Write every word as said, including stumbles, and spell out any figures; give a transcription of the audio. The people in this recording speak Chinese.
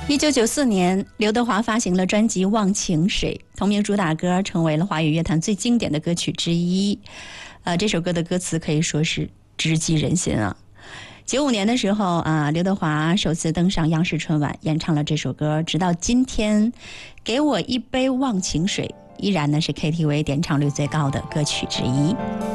一九九四年，刘德华发行了专辑《忘情水》，同名主打歌成为了华语乐坛最经典的歌曲之一。呃，这首歌的歌词可以说是直击人心啊。九五年的时候啊，刘德华首次登上央视春晚，演唱了这首歌。直到今天，给我一杯忘情水，依然呢是 K T V 点唱率最高的歌曲之一。